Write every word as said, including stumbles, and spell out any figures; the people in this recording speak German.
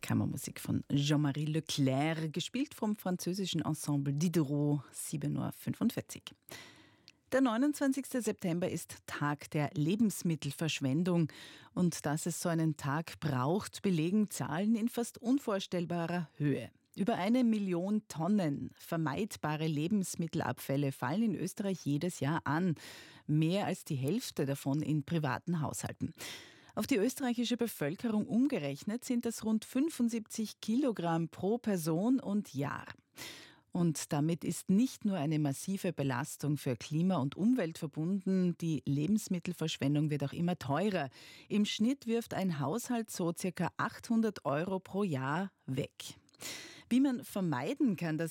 Kammermusik von Jean-Marie Leclerc, gespielt vom französischen Ensemble Diderot, sieben Uhr fünfundvierzig. Der neunundzwanzigster September ist Tag der Lebensmittelverschwendung. Und dass es so einen Tag braucht, belegen Zahlen in fast unvorstellbarer Höhe. Über eine Million Tonnen vermeidbare Lebensmittelabfälle fallen in Österreich jedes Jahr an. Mehr als die Hälfte davon in privaten Haushalten. Auf die österreichische Bevölkerung umgerechnet sind das rund fünfundsiebzig Kilogramm pro Person und Jahr. Und damit ist nicht nur eine massive Belastung für Klima und Umwelt verbunden, die Lebensmittelverschwendung wird auch immer teurer. Im Schnitt wirft ein Haushalt so ca. achthundert Euro pro Jahr weg. Wie man vermeiden kann, dass